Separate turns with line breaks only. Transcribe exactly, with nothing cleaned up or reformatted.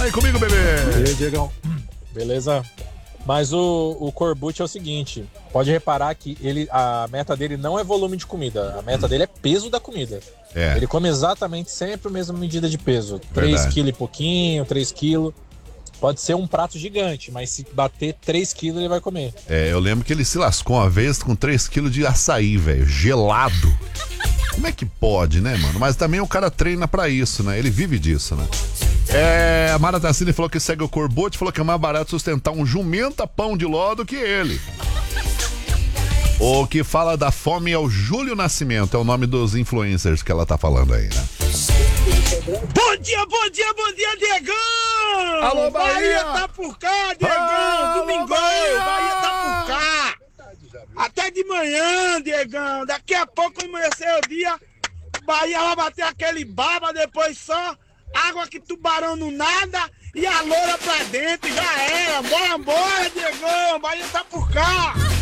Aí comigo, bebê.
E aí, Diegão?
Beleza? Mas o, o Corbucci é o seguinte, pode reparar que ele, a meta dele não é volume de comida, a meta dele é peso da comida.
É.
Ele come exatamente sempre a mesma medida de peso, três
Verdade.
quilos e pouquinho, três quilos. Pode ser um prato gigante, mas se bater três quilos ele vai comer.
É, eu lembro que ele se lascou uma vez com três quilos de açaí, velho, gelado. Como é que pode, né, mano? Mas também o cara treina pra isso, né? Ele vive disso, né? É, a Mara Tassini falou que segue o Corbucci, falou que é mais barato sustentar um jumenta pão de ló do que ele. O que fala da fome é o Júlio Nascimento, é o nome dos influencers que ela tá falando aí, né?
Bom dia, bom dia, bom dia, Diegão!
Alô, Bahia!
Bahia tá por cá, Diegão!
Alô,
Domingão,
Bahia!
Bahia tá por cá! Até de manhã, Diegão! Daqui a pouco amanhecer o dia, Bahia vai bater aquele baba, depois só água que tubarão não nada e a loura pra dentro, já era! Bora, bora, Diegão! Bahia tá por cá!